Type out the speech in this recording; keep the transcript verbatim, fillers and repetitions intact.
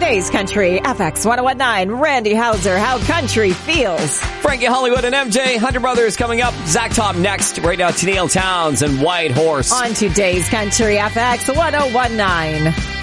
today's Country F X ten nineteen. Randy Hauser, how country feels. Frankie Hollywood and M J Hunter Brothers coming up. Zach Top next. Right now, Tennille Towns and White Horse. On today's Country F X ten nineteen.